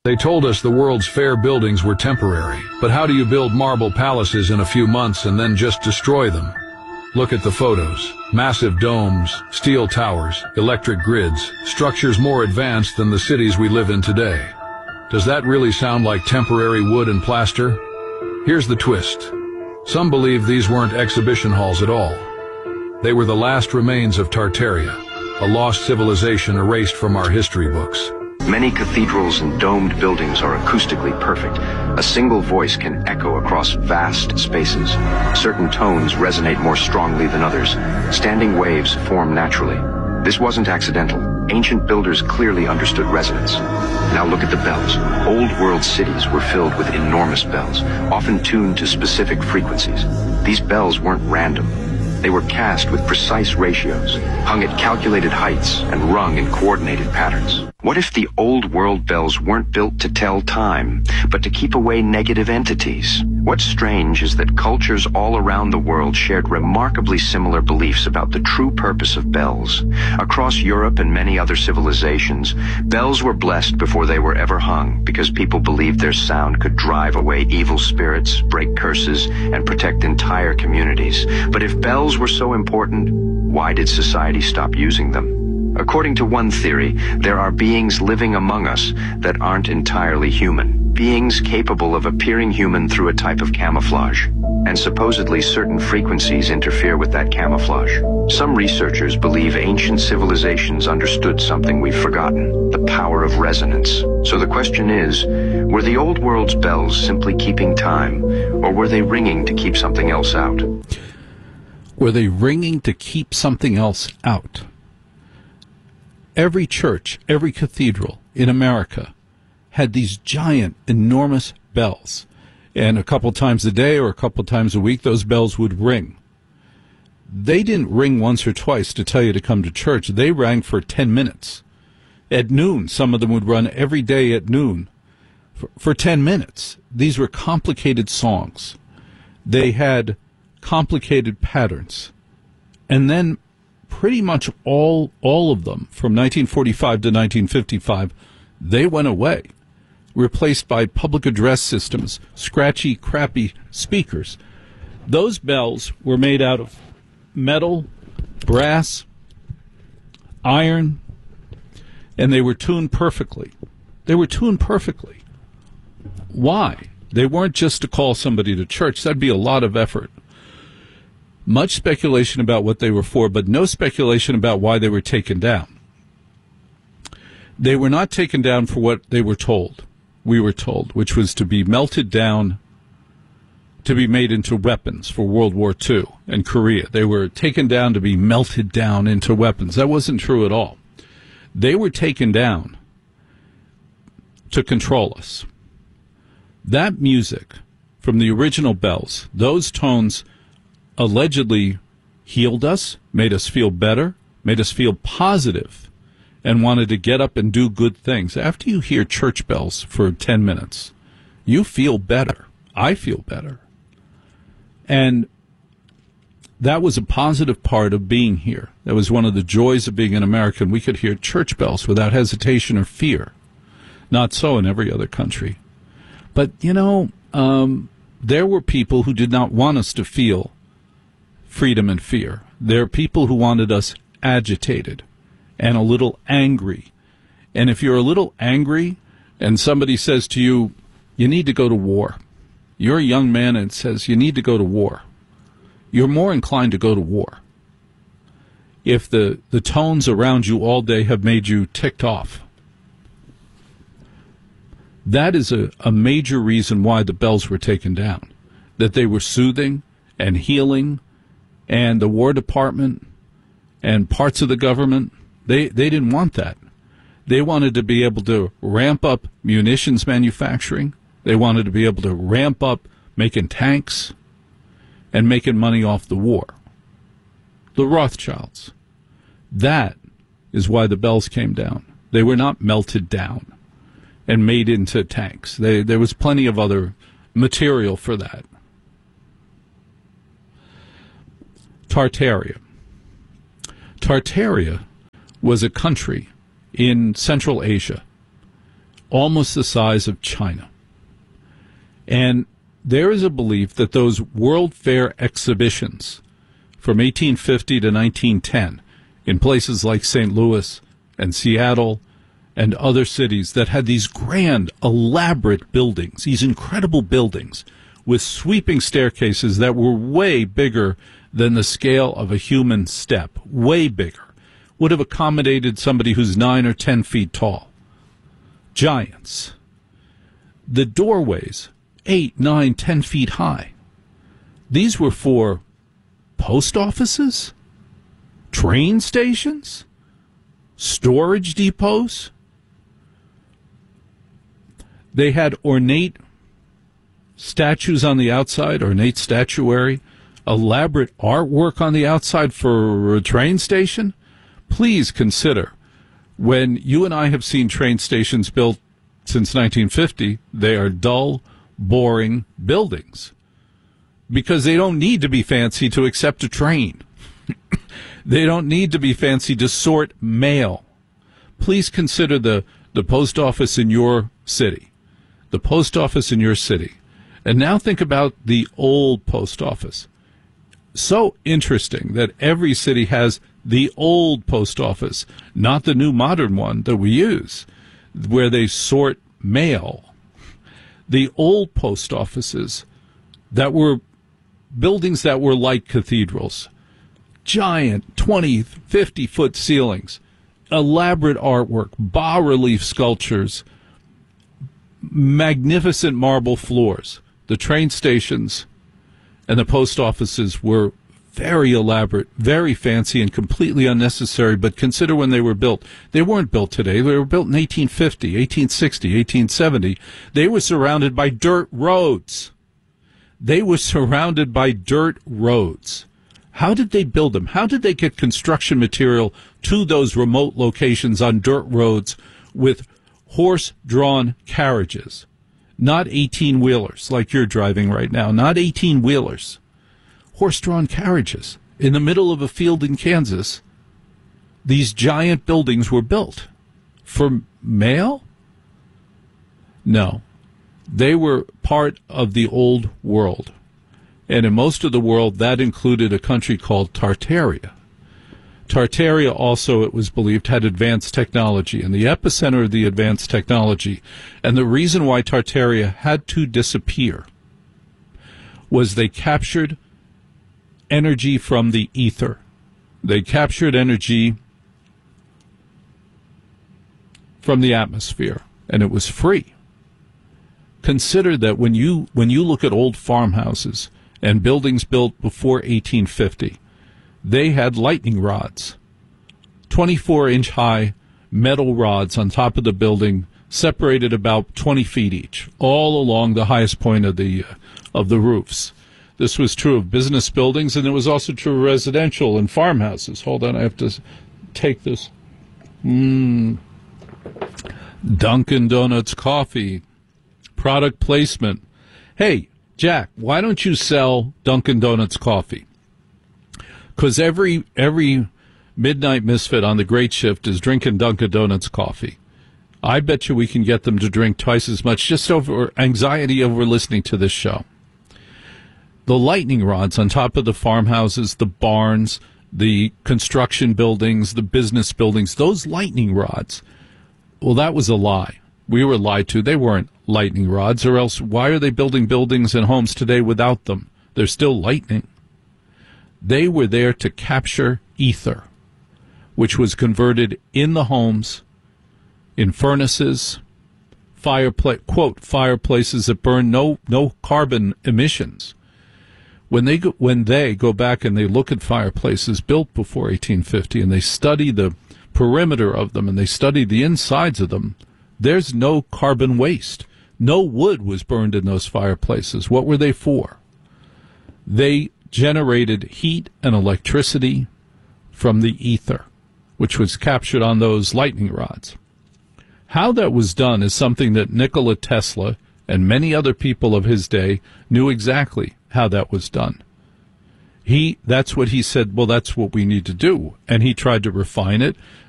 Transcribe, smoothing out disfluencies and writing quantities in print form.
They told us the World's Fair buildings were temporary, but how do you build marble palaces in a few months and then just destroy them? Look at the photos. Massive domes, steel towers, electric grids, structures more advanced than the cities we live in today. Does that really sound like temporary wood and plaster? Here's the twist. Some believe these weren't exhibition halls at all. They were the last remains of Tartaria, a lost civilization erased from our history books. Many cathedrals and domed buildings are acoustically perfect. A single voice can echo across vast spaces. Certain tones resonate more strongly than others. Standing waves form naturally. This wasn't accidental. Ancient builders clearly understood resonance. Now look at the bells. Old world cities were filled with enormous bells, often tuned to specific frequencies. These bells weren't random. They were cast with precise ratios, hung at calculated heights, and rung in coordinated patterns. What if the old world bells weren't built to tell time, but to keep away negative entities? What's strange is that cultures all around the world shared remarkably similar beliefs about the true purpose of bells. Across Europe and many other civilizations, bells were blessed before they were ever hung because people believed their sound could drive away evil spirits, break curses, and protect entire communities. But if bells were so important, why did society stop using them? According to one theory, there are beings living among us that aren't entirely human. Beings capable of appearing human through a type of camouflage. And supposedly certain frequencies interfere with that camouflage. Some researchers believe ancient civilizations understood something we've forgotten, the power of resonance. So the question is, were the old world's bells simply keeping time, or were they ringing to keep something else out? Were they ringing to keep something else out? Every church, every cathedral in America had these giant, enormous bells. And a couple times a day or a couple times a week, those bells would ring. They didn't ring once or twice to tell you to come to church. They rang for 10 minutes. At noon, some of them would run every day at noon for 10 minutes. These were complicated songs. They had complicated patterns. And then pretty much all of them, from 1945 to 1955, they went away, replaced by public address systems, scratchy, crappy speakers. Those bells were made out of metal, brass, iron, and they were tuned perfectly. They were tuned perfectly. Why? They weren't just to call somebody to church. That'd be a lot of effort. Much speculation about what they were for, but no speculation about why they were taken down. They were not taken down for what they were told, we were told, which was to be melted down, to be made into weapons for World War II and Korea. They were taken down to be melted down into weapons. That wasn't true at all. They were taken down to control us. That music from the original bells, those tones allegedly healed us, made us feel better, made us feel positive, and wanted to get up and do good things. After you hear church bells for 10 minutes, you feel better. I feel better. And that was a positive part of being here. That was one of the joys of being an American. We could hear church bells without hesitation or fear. Not so in every other country. But, there were people who did not want us to feel freedom and fear. There are people who wanted us agitated and a little angry. And if you're a little angry and somebody says to you, you need to go to war, you're a young man and says you need to go to war, you're more inclined to go to war. If the tones around you all day have made you ticked off. That is a major reason why the bells were taken down, that they were soothing and healing. And the War Department and parts of the government, they didn't want that. They wanted to be able to ramp up munitions manufacturing. They wanted to be able to ramp up making tanks and making money off the war. The Rothschilds. That is why the bells came down. They were not melted down and made into tanks. There was plenty of other material for that. Tartaria. Tartaria was a country in Central Asia almost the size of China. And there is a belief that those World Fair exhibitions from 1850 to 1910 in places like St. Louis and Seattle and other cities that had these grand, elaborate buildings, these incredible buildings with sweeping staircases that were way bigger than the scale of a human step, way bigger, would have accommodated somebody who's 9 or 10 feet tall. Giants. The doorways, 8, 9, 10 feet high. These were for post offices, train stations, storage depots. They had ornate statues on the outside, ornate statuary, elaborate artwork on the outside for a train station. Please consider, when you and I have seen train stations built since 1950, they are dull, boring buildings because they don't need to be fancy to accept a train. They don't need to be fancy to sort mail. Please consider the post office in your city. The post office in your city. And now think about the old post office. So interesting that every city has the old post office, not the new modern one that we use, where they sort mail. The old post offices that were buildings that were like cathedrals, giant 20, 50-foot ceilings, elaborate artwork, bas-relief sculptures, magnificent marble floors. The train stations and the post offices were very elaborate, very fancy, and completely unnecessary. But consider when they were built. They weren't built today. They were built in 1850, 1860, 1870. They were surrounded by dirt roads. They were surrounded by dirt roads. How did they build them? How did they get construction material to those remote locations on dirt roads with horse-drawn carriages? Not 18-wheelers like you're driving right now. Not 18-wheelers. Horse-drawn carriages. In the middle of a field in Kansas, these giant buildings were built. For mail? No. They were part of the old world. And in most of the world, that included a country called Tartaria. Tartaria also, it was believed, had advanced technology, and the epicenter of the advanced technology. And the reason why Tartaria had to disappear was they captured energy from the ether. They captured energy from the atmosphere, and it was free. Consider that when you look at old farmhouses and buildings built before 1850, they had lightning rods, 24-inch high metal rods on top of the building, separated about 20 feet each, all along the highest point of the roofs. This was true of business buildings, and it was also true of residential and farmhouses. Hold on, I have to take this. Dunkin' Donuts coffee, product placement. Hey, Jack, why don't you sell Dunkin' Donuts coffee? Because every midnight misfit on the great shift is drinking Dunkin' Donuts coffee. I bet you we can get them to drink twice as much just over anxiety over listening to this show. The lightning rods on top of the farmhouses, the barns, the construction buildings, the business buildings, those lightning rods, well, that was a lie. We were lied to. They weren't lightning rods, or else why are they building buildings and homes today without them? They're still lightning. They were there to capture ether, which was converted in the homes, in furnaces, fireplaces that burn no carbon emissions. When they go back and they look at fireplaces built before 1850 and they study the perimeter of them and they study the insides of them, there's no carbon waste. No wood was burned in those fireplaces. What were they for? They generated heat and electricity from the ether, which was captured on those lightning rods. How that was done is something that Nikola Tesla and many other people of his day knew exactly how that was done. That's what he said, well, that's what we need to do. And he tried to refine it,